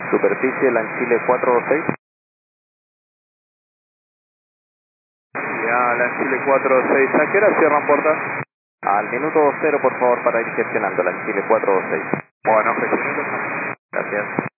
Superficie Lanchile 426. Ya, Lanchile 426. ¿A qué hora cierran puertas? Al minuto 0, por favor, para ir gestionando Lanchile 426. Bueno, gestionando. Gracias.